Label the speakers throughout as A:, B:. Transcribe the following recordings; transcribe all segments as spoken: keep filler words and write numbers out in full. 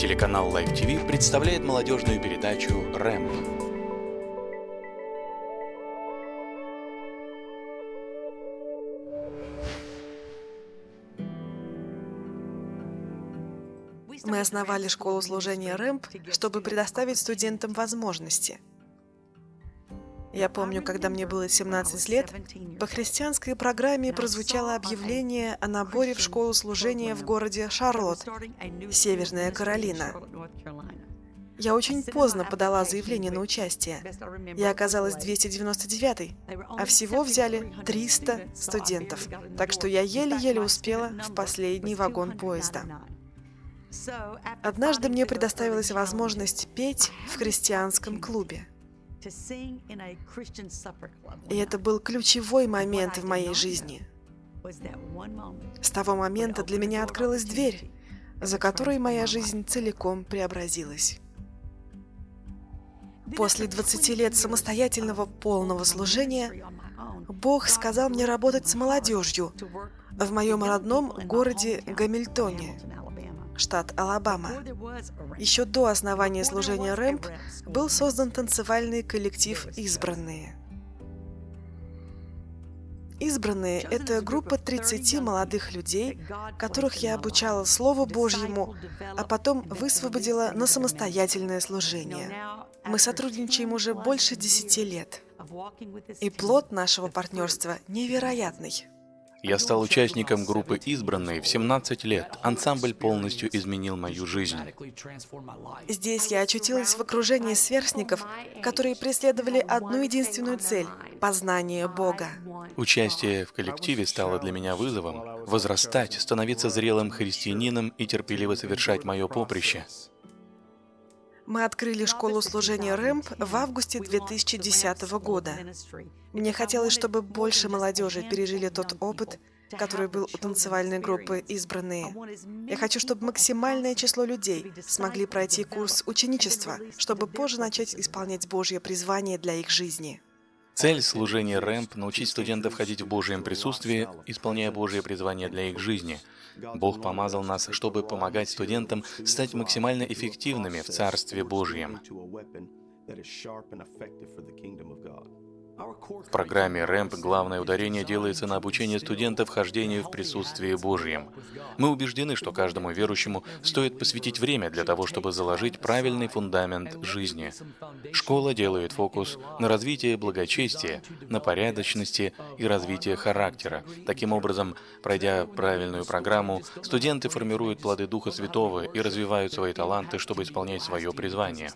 A: Телеканал Life ти ви представляет молодежную передачу «Рэмп».
B: Мы основали школу служения «Рэмп», чтобы предоставить студентам возможности. Я помню, когда мне было семнадцать лет, по христианской программе прозвучало объявление о наборе в школу служения в городе Шарлотт, Северная Каролина. Я очень поздно подала заявление на участие. Я оказалась двести девяносто девятой, а всего взяли триста студентов, так что я еле-еле успела в последний вагон поезда. Однажды мне предоставилась возможность петь в христианском клубе. И это был ключевой момент в моей жизни. С того момента для меня открылась дверь, за которой моя жизнь целиком преобразилась. После двадцати лет самостоятельного полного служения Бог сказал мне работать с молодежью в моем родном городе Гамильтоне, штат Алабама. Еще до основания служения «Рэмп» был создан танцевальный коллектив «Избранные». «Избранные» — это группа тридцати молодых людей, которых я обучала Слову Божьему, а потом высвободила на самостоятельное служение. Мы сотрудничаем уже больше десяти лет, и плод нашего партнерства невероятный.
A: Я стал участником группы «Избранные» в семнадцать лет. Ансамбль полностью изменил мою жизнь.
B: Здесь я очутилась в окружении сверстников, которые преследовали одну единственную цель – познание Бога.
A: Участие в коллективе стало для меня вызовом возрастать, становиться зрелым христианином и терпеливо совершать мое поприще.
B: Мы открыли школу служения «Рэмп» в августе две тысячи десятого года. Мне хотелось, чтобы больше молодежи пережили тот опыт, который был у танцевальной группы «Избранные». Я хочу, чтобы максимальное число людей смогли пройти курс ученичества, чтобы позже начать исполнять Божье призвание для их жизни.
A: Цель служения «Рэмп» — научить студентов ходить в Божьем присутствии, исполняя Божье призвание для их жизни. Бог помазал нас, чтобы помогать студентам стать максимально эффективными в Царстве Божьем. В программе «Рэмп» главное ударение делается на обучение студентов хождению в присутствии Божьем. Мы убеждены, что каждому верующему стоит посвятить время для того, чтобы заложить правильный фундамент жизни. Школа делает фокус на развитии благочестия, на порядочности и развитии характера. Таким образом, пройдя правильную программу, студенты формируют плоды Духа Святого и развивают свои таланты, чтобы исполнять свое призвание.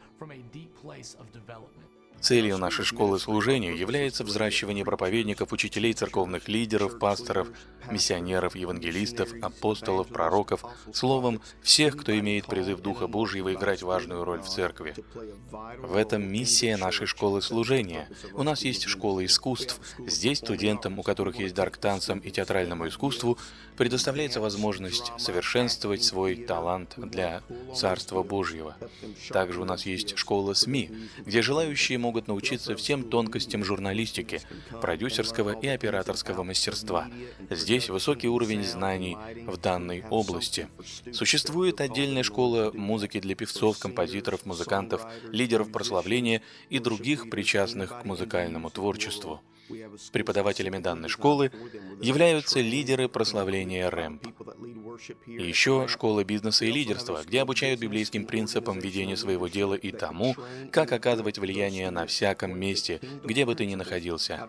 A: Целью нашей школы служения является взращивание проповедников, учителей, церковных лидеров, пасторов, миссионеров, евангелистов, апостолов, пророков, словом, всех, кто имеет призыв Духа Божьего играть важную роль в церкви. В этом миссия нашей школы служения. У нас есть школа искусств. Здесь студентам, у которых есть дар к танцам и театральному искусству, предоставляется возможность совершенствовать свой талант для Царства Божьего. Также у нас есть школа СМИ, где желающие могут могут научиться всем тонкостям журналистики, продюсерского и операторского мастерства. Здесь высокий уровень знаний в данной области. Существует отдельная школа музыки для певцов, композиторов, музыкантов, лидеров прославления и других причастных к музыкальному творчеству. Преподавателями данной школы являются лидеры прославления «Рэмп». И еще школа бизнеса и лидерства, где обучают библейским принципам ведения своего дела и тому, как оказывать влияние на всяком месте, где бы ты ни находился.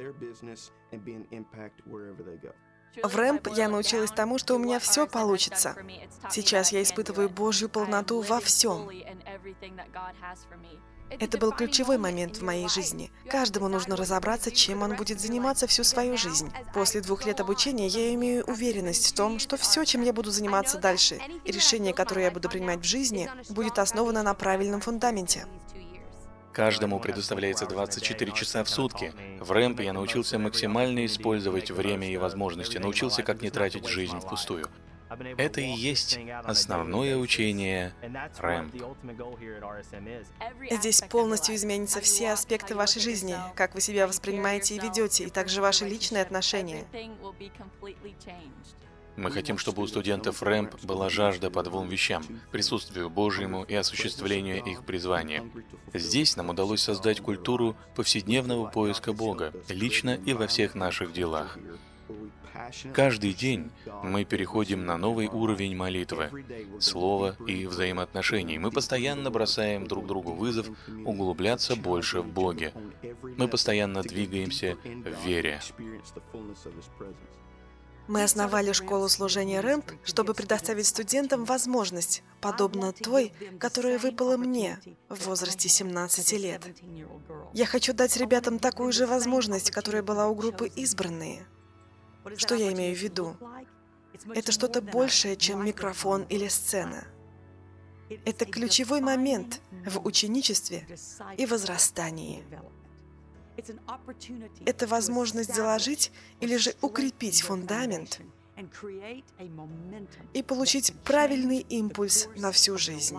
B: В «Рэмп» я научилась тому, что у меня все получится. Сейчас я испытываю Божью полноту во всем. Это был ключевой момент в моей жизни. Каждому нужно разобраться, чем он будет заниматься всю свою жизнь. После двух лет обучения я имею уверенность в том, что все, чем я буду заниматься дальше, и решение, которое я буду принимать в жизни, будет основано на правильном фундаменте.
A: Каждому предоставляется двадцать четыре часа в сутки. В «Рэмп» я научился максимально использовать время и возможности, научился, как не тратить жизнь впустую. Это и есть основное учение «Рэмп».
B: Здесь полностью изменятся все аспекты вашей жизни, как вы себя воспринимаете и ведете, и также ваши личные отношения.
A: Мы хотим, чтобы у студентов рэмп была жажда по двум вещам – присутствию Божьему и осуществлению их призвания. Здесь нам удалось создать культуру повседневного поиска Бога, лично и во всех наших делах. Каждый день мы переходим на новый уровень молитвы, слова и взаимоотношений. Мы постоянно бросаем друг другу вызов углубляться больше в Боге. Мы постоянно двигаемся в вере.
B: Мы основали школу служения рэмп, чтобы предоставить студентам возможность, подобно той, которая выпала мне в возрасте семнадцати лет. Я хочу дать ребятам такую же возможность, которая была у группы «Избранные». Что я имею в виду? Это что-то большее, чем микрофон или сцена. Это ключевой момент в ученичестве и возрастании. Это возможность заложить или же укрепить фундамент и получить правильный импульс на всю жизнь.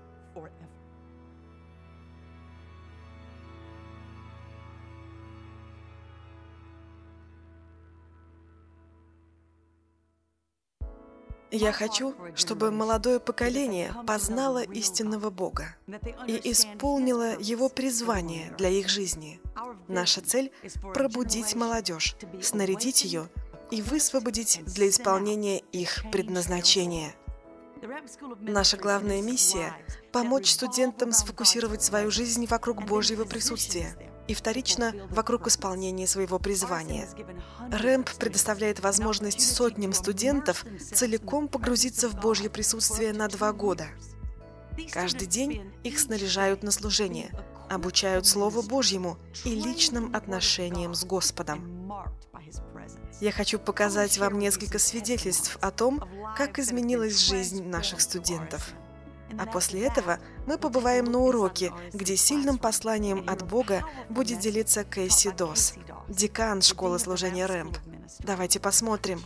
B: Я хочу, чтобы молодое поколение познало истинного Бога и исполнило Его призвание для их жизни. Наша цель — пробудить молодежь, снарядить ее и высвободить для исполнения их предназначения. Наша главная миссия — помочь студентам сфокусировать свою жизнь вокруг Божьего присутствия и вторично вокруг исполнения своего призвания. рэмп предоставляет возможность сотням студентов целиком погрузиться в Божье присутствие на два года. Каждый день их снаряжают на служение, обучают Слову Божьему и личным отношениям с Господом. Я хочу показать вам несколько свидетельств о том, как изменилась жизнь наших студентов. А после этого мы побываем на уроке, где сильным посланием от Бога будет делиться Кэсси Дос, декан школы служения рэмп. Давайте посмотрим.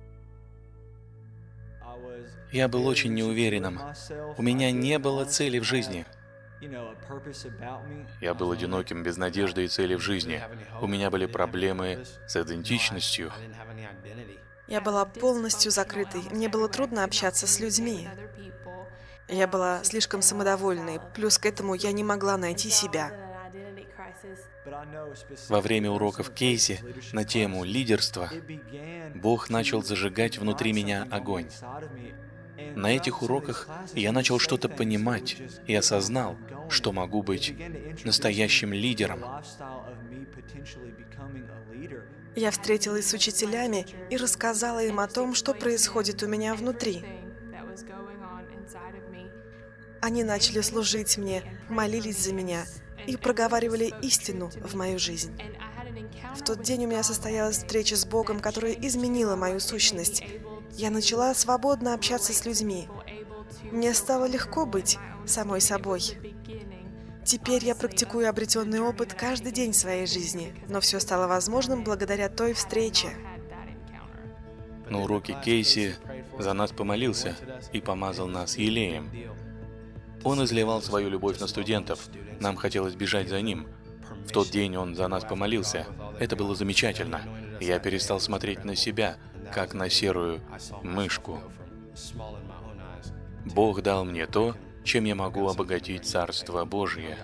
A: Я был очень неуверенным. У меня не было цели в жизни. Я был одиноким, без надежды и цели в жизни. У меня были проблемы с идентичностью.
B: Я была полностью закрытой. Мне было трудно общаться с людьми. Я была слишком самодовольной. Плюс к этому я не могла найти себя.
A: Во время уроков Кейси на тему лидерства Бог начал зажигать внутри меня огонь. На этих уроках я начал что-то понимать и осознал, что могу быть настоящим лидером.
B: Я встретилась с учителями и рассказала им о том, что происходит у меня внутри. Они начали служить мне, молились за меня и проговаривали истину в мою жизнь. В тот день у меня состоялась встреча с Богом, которая изменила мою сущность. Я начала свободно общаться с людьми. Мне стало легко быть самой собой. Теперь я практикую обретенный опыт каждый день своей жизни, но все стало возможным благодаря той встрече.
A: На уроке Кейси за нас помолился и помазал нас елеем. Он изливал свою любовь на студентов. Нам хотелось бежать за ним. В тот день он за нас помолился. Это было замечательно. Я перестал смотреть на себя, как на серую мышку. Бог дал мне то, чем я могу обогатить Царство Божье.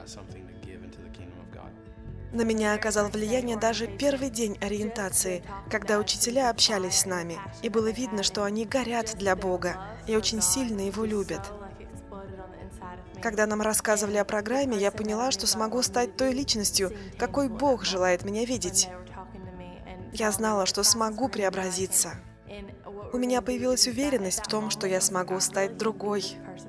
B: На меня оказал влияние даже первый день ориентации, когда учителя общались с нами, и было видно, что они горят для Бога и очень сильно Его любят. Когда нам рассказывали о программе, я поняла, что смогу стать той личностью, какой Бог желает меня видеть. Я знала, что смогу преобразиться. У меня появилась уверенность в том, что я смогу стать другой.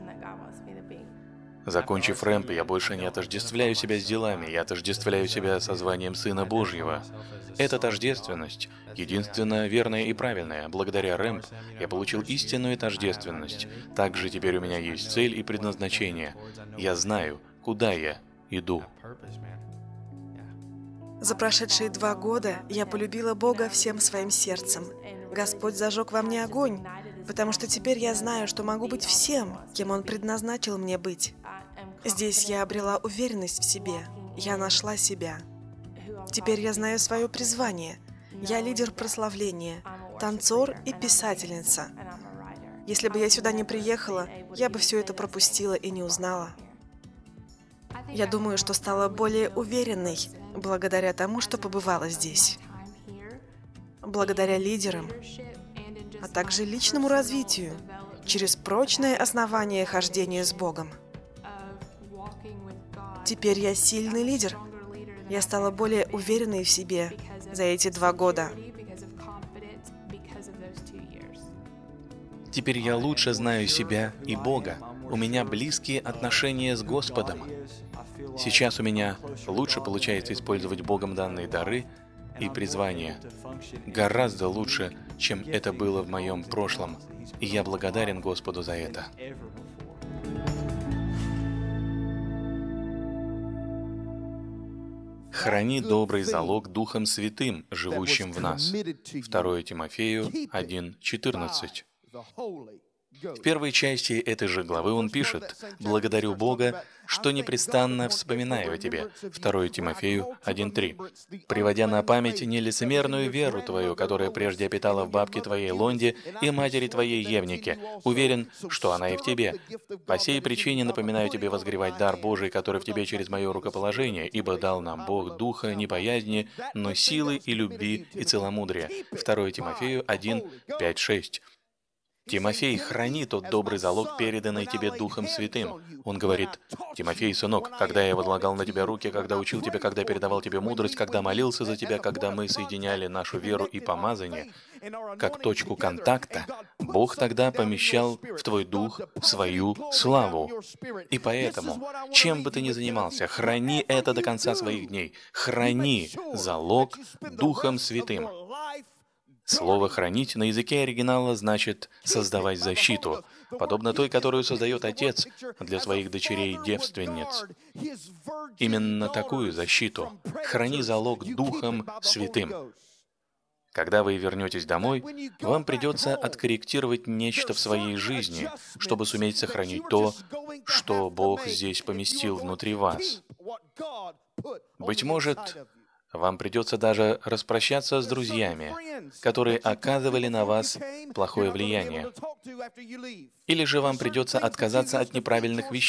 A: Закончив рэмп, я больше не отождествляю себя с делами, я отождествляю себя со званием Сына Божьего. Эта тождественность единственная верная и правильная. Благодаря рэмп я получил истинную тождественность. Также теперь у меня есть цель и предназначение. Я знаю, куда я иду.
B: За прошедшие два года я полюбила Бога всем своим сердцем. Господь зажег во мне огонь, потому что теперь я знаю, что могу быть всем, кем Он предназначил мне быть. Здесь я обрела уверенность в себе. Я нашла себя. Теперь я знаю свое призвание. Я лидер прославления. танцор и писательница. Если бы я сюда не приехала, я бы все это пропустила и не узнала. Я думаю, что стала более уверенной благодаря тому, что побывала здесь. Благодаря лидерам, а также личному развитию, через прочное основание хождения с Богом. Теперь я сильный лидер. Я стала более уверенной в себе за эти два года.
A: Теперь я лучше знаю себя и Бога. У меня близкие отношения с Господом. Сейчас у меня лучше получается использовать Богом данные дары и призвания. Гораздо лучше, чем это было в моем прошлом. И я благодарен Господу за это. Храни добрый залог Духом Святым, живущим в нас. второе Тимофею один четырнадцать. В первой части этой же главы он пишет: «Благодарю Бога, что непрестанно вспоминаю о тебе». второе Тимофею один три. «Приводя на память нелицемерную веру твою, которая прежде обитала в бабке твоей Лонде и матери твоей Евнике, уверен, что она и в тебе. По сей причине напоминаю тебе возгревать дар Божий, который в тебе через мое рукоположение, ибо дал нам Бог духа не боязни, но силы и любви и целомудрия». второе Тимофею один пять шесть. Тимофей, храни тот добрый залог, переданный тебе Духом Святым. Он говорит: «Тимофей, сынок, когда я возлагал на тебя руки, когда учил тебя, когда передавал тебе мудрость, когда молился за тебя, когда мы соединяли нашу веру и помазание, как точку контакта, Бог тогда помещал в твой дух свою славу. И поэтому, чем бы ты ни занимался, храни это до конца своих дней. Храни залог Духом Святым». Слово «хранить» на языке оригинала значит «создавать защиту», подобно той, которую создает отец для своих дочерей-девственниц. Именно такую защиту храни залог Духом Святым. Когда вы вернетесь домой, вам придется откорректировать нечто в своей жизни, чтобы суметь сохранить то, что Бог здесь поместил внутри вас. Быть может, вам придется даже распрощаться с друзьями, которые оказывали на вас плохое влияние. Или же вам придется отказаться от неправильных вещей,